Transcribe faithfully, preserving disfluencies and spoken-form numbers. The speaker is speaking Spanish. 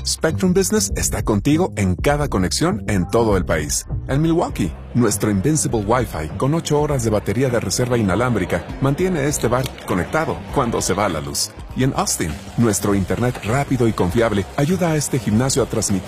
Spectrum Business está contigo en cada conexión en todo el país. En Milwaukee, nuestro Invincible Wi-Fi con ocho horas de batería de reserva inalámbrica mantiene este bar conectado cuando se va la luz. Y en Austin, nuestro internet rápido y confiable ayuda a este gimnasio a transmitir